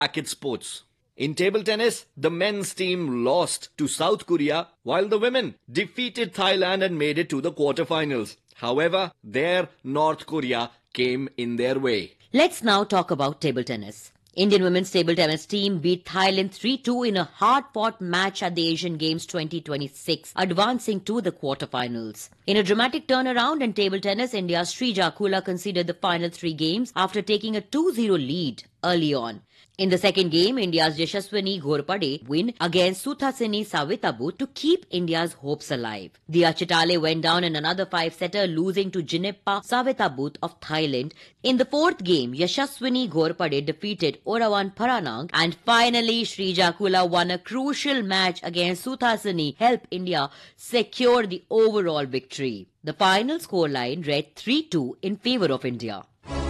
racket sports. In table tennis, the men's team lost to South Korea while the women defeated Thailand and made it to the quarterfinals. However, there North Korea came in their way. Let's now talk about table tennis. Indian women's table tennis team beat Thailand 3-2 in a hard-fought match at the Asian Games 2026, advancing to the quarterfinals. In a dramatic turnaround in table tennis, India's Srija Khula conceded the final 3 games after taking a 2-0 lead early on. In the second game, India's Yashaswini Ghorpade win against Suthasini Savitabut to keep India's hopes alive. Dia Chitale went down in another 5-setter, losing to Jineppa Savitabut of Thailand. In the fourth game, Yashaswini Ghorpade defeated Orawan Paranang, and finally Srija Khula won a crucial match against Suthasini, help India secure the overall victory. The final scoreline read 3-2 in favour of India.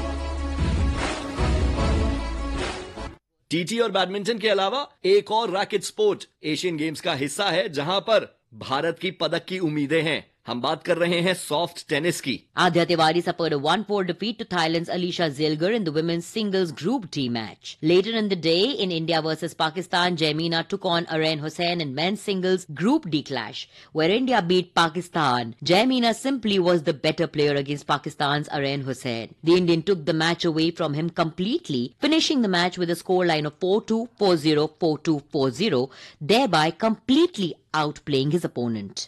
TT और badminton के अलावा एक और racket sport Asian games का हिस्सा है जहां पर भारत की पदक की उम्मीदें हैं. हम बात कर रहे हैं सॉफ्ट टेनिस की. Adya Tiwari suffered a 1-4 defeat to Thailand's Alisha Zilgar in the women's singles Group D match. Later in the day, in India versus Pakistan, Jaimina took on Arain Hussain in men's singles Group D clash, where India beat Pakistan. Jaimina simply was the better player against Pakistan's Arain Hussain. The Indian took the match away from him completely, finishing the match with a scoreline of 4-2, 4-0, 4-2, 4-0, thereby completely outplaying his opponent.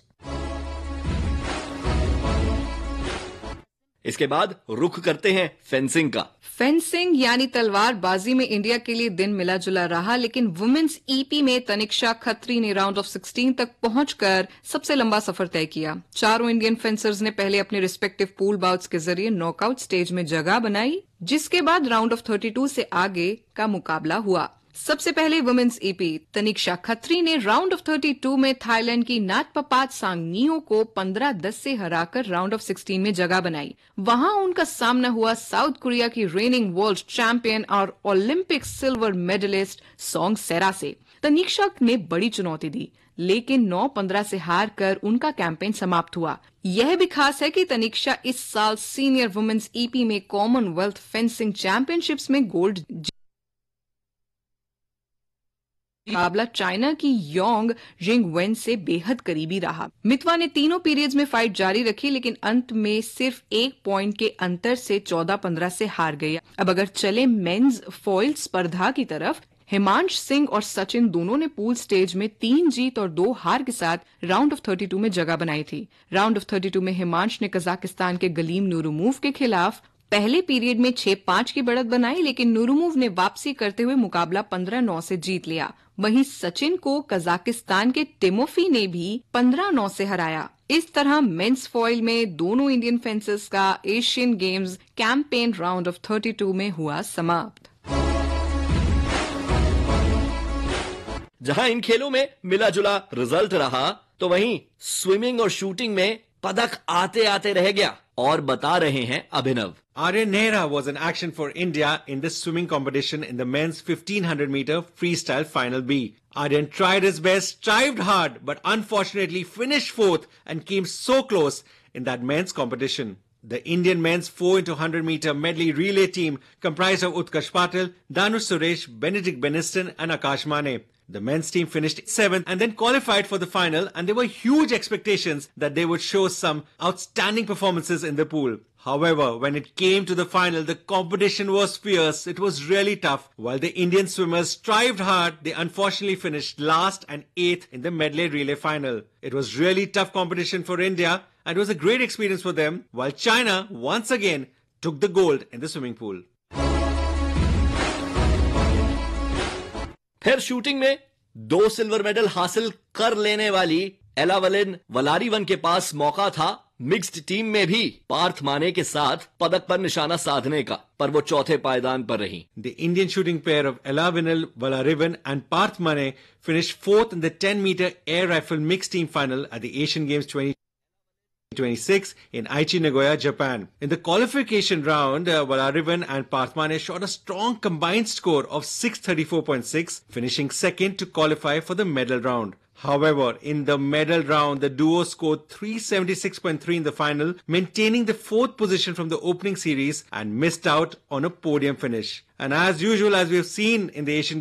इसके बाद रुख करते हैं fencing का. Fencing यानी तलवारबाजी में India के लिए दिन मिला जुला रहा, लेकिन वुमेन्स ईपी में तनिक्षा खत्री ने राउंड ऑफ 16 तक पहुंचकर सबसे लंबा सफर तय किया. चारों इंडियन फेंसर्स ने पहले अपने रिस्पेक्टिव पूल बाउट्स के जरिए नॉकआउट स्टेज में जगह बनाई, जिसके बाद राउंड ऑफ 32 से आगे का मुकाबला हुआ. सबसे पहले वुमेन्स ईपी तनिक्षा खत्री ने राउंड ऑफ 32 में थाईलैंड की नाटपपात सांगनियो को 15-10 से हराकर राउंड ऑफ 16 में जगह बनाई. वहां उनका सामना हुआ साउथ कोरिया की रेनिंग वर्ल्ड चैंपियन और ओलंपिक सिल्वर मेडलिस्ट सोंग सेरा से. तनिक्षा ने बड़ी चुनौती दी, लेकिन 9-15 से हार कर उनका कैंपेन समाप्त हुआ. यह भी खास है कि तनिक्षा इस साल सीनियर वुमेन्स ईपी में कॉमनवेल्थ फेंसिंग चैंपियनशिप्स में गोल्ड मुकाबला चाइना की योंग जिंगवेन से बेहद करीबी रहा. मितवा ने तीनों पीरियड्स में फाइट जारी रखी, लेकिन अंत में सिर्फ 1 पॉइंट के अंतर से 14-15 से हार गई. अब अगर चले मेंस फॉइल स्पर्धा की तरफ, हिमांश सिंह और सचिन दोनों ने पूल स्टेज में 3 जीत और 2 हार के साथ राउंड ऑफ 32 में जगह बनाई थी. राउंड ऑफ 32 में हिमांश ने कजाकिस्तान के गलीम नूरुमूव के खिलाफ पहले पीरियड में 6-5 की बढ़त बनाई, लेकिन नूरुमूव ने वापसी करते हुए मुकाबला 15-9 से जीत लिया. वहीं सचिन को कजाकिस्तान के टिमोफी ने भी 15-9 से हराया. इस तरह मेंस फॉइल में दोनों इंडियन फेंसर्स का Asian games campaign round of 32 में हुआ समाप्त. जहां इन खेलों में मिला जुला रिजल्ट रहा, तो वहीं स्विमिंग और शूटिंग में पदक आते आते रह गया. और बता रहे हैं अभिनव. Aryan Nehra was in action for India in the swimming competition in the men's 1500 meter freestyle final B. Aryan tried his best, strived hard, but unfortunately finished 4th and came so close in that men's competition. The Indian men's 4x100 meter medley relay team comprised of Utkarsh Patil, Danush Suresh, Benedict Beniston and Akash Mane. The men's team finished 7th and then qualified for the final, and there were huge expectations that they would show some outstanding performances in the pool. However, when it came to the final, the competition was fierce. It was really tough. While the Indian swimmers strived hard, they unfortunately finished last and 8th in the medley relay final. It was really tough competition for India, and it was a great experience for them, while China once again took the gold in the swimming pool. फिर shooting में 2 silver medal हासिल कर लेने वाली एलावलिन वलारीवन के पास मौका था mixed team में भी पार्थ माने के साथ पदक पर निशाना साधने का, पर वो चौथे पायदान पर रही. The Indian shooting pair of Elavinil Valarivan and Parth Mane finished 4th in the 10-meter air rifle mixed team final at the Asian Games 2026 in Aichi, Nagoya, Japan. In the qualification round, Valarivan and Parth Mane shot a strong combined score of 634.6, finishing second to qualify for the medal round. However, in the medal round, the duo scored 376.3 in the final, maintaining the fourth position from the opening series and missed out on a podium finish. And as usual, as we have seen in the Asian